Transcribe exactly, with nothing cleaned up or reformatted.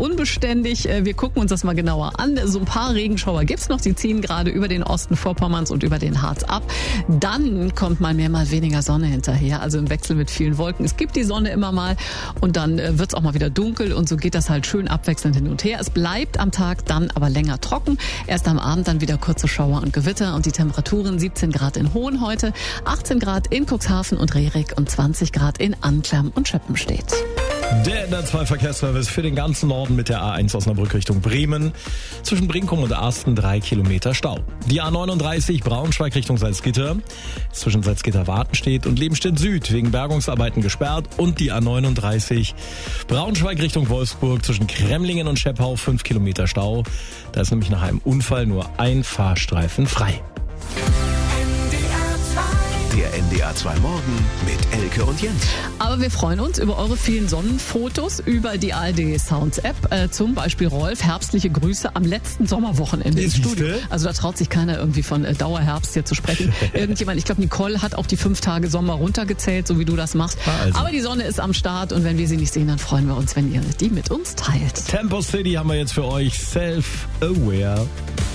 unbeständig. Wir gucken uns das mal genauer an. So ein paar Regenschauer gibt's noch. Die ziehen gerade über den Osten Vorpommerns und über den Harz ab. Dann kommt mal mehr, mal weniger Sonne hinterher. Also im Wechsel mit vielen Wolken. Es gibt die Sonne immer mal und dann wird's auch mal wieder dunkel. Und so geht das halt schön abwechselnd hin und her. Es bleibt am Tag dann aber länger trocken. Erst am Abend dann wieder kurze Schauer und Gewitter. Und die Temperaturen siebzehn Grad in Hohen heute, achtzehn Grad in Cuxhaven und Rerik und zwanzig Grad in Anklam und Schöppenstedt. Der N R zwei Verkehrsservice für den ganzen Norden mit der A eins Osnabrück Richtung Bremen. Zwischen Brinkum und Asten drei Kilometer Stau. Die A neununddreißig Braunschweig Richtung Salzgitter. Zwischen Salzgitter-Wartenstedt und Lebenstedt Süd wegen Bergungsarbeiten gesperrt. Und die A neununddreißig Braunschweig Richtung Wolfsburg zwischen Kremlingen und Scheppau fünf Kilometer Stau. Da ist nämlich nach einem Unfall nur ein Fahrstreifen frei. Der N D R zwei Morgen mit Elke und Jens. Aber wir freuen uns über eure vielen Sonnenfotos über die A R D Sounds App. Äh, zum Beispiel Rolf, herbstliche Grüße am letzten Sommerwochenende im Studio. Also da traut sich keiner irgendwie von äh, Dauerherbst hier zu sprechen. Irgendjemand, ich glaube Nicole hat auch die fünf Tage Sommer runtergezählt, so wie du das machst. Also. Aber die Sonne ist am Start und wenn wir sie nicht sehen, dann freuen wir uns, wenn ihr die mit uns teilt. Tempo City haben wir jetzt für euch, Self-Aware.